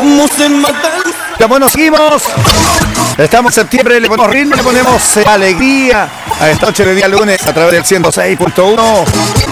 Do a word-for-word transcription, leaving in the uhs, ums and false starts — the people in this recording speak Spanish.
¿Cómo se mata? Bueno, seguimos. Estamos en septiembre, le ponemos ritmo, le ponemos alegría a esta noche de día lunes a través del ciento seis punto uno.